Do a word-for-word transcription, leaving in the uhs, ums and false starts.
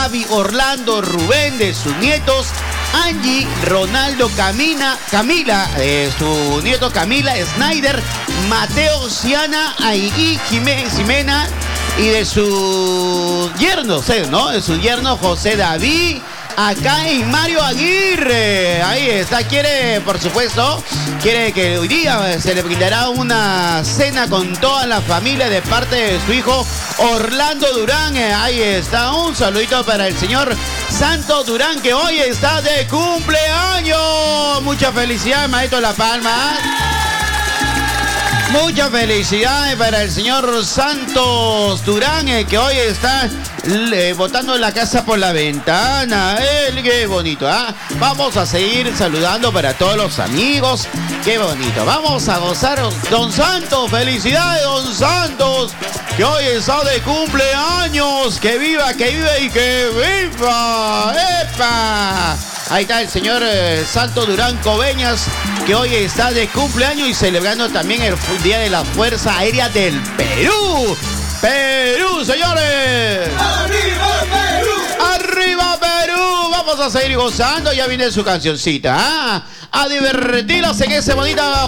Gaby, Orlando, Rubén, de sus nietos, Angie, Ronaldo, Camina, Camila, eh, su nieto Camila, Snyder, Mateo, Ciana, Aigui, Jimena, y de su yerno, ¿no? De su yerno José David, acá en Mario Aguirre. Ahí está, quiere, por supuesto, quiere que hoy día se le brindará una cena con toda la familia de parte de su hijo Orlando Durán. Ahí está, un saludito para el señor Santo Durán, que hoy está de cumpleaños. Mucha felicidad, maestro La Palma. Muchas felicidades para el señor Santos Durán, eh, que hoy está eh, botando la casa por la ventana. Eh, qué bonito, ¿ah? ¿eh? Vamos a seguir saludando para todos los amigos. Qué bonito. Vamos a gozar. Don Santos, felicidades, don Santos, que hoy está de cumpleaños. Que viva, que viva y que viva. ¡Epa! Ahí está el señor eh, Santo Durán Coveñas, que hoy está de cumpleaños y celebrando también el Día de la Fuerza Aérea del Perú. ¡Perú, señores! ¡Arriba Perú! ¡Arriba Perú! Vamos a seguir gozando. Ya viene su cancioncita. ¿Ah? A divertirnos en ese bonita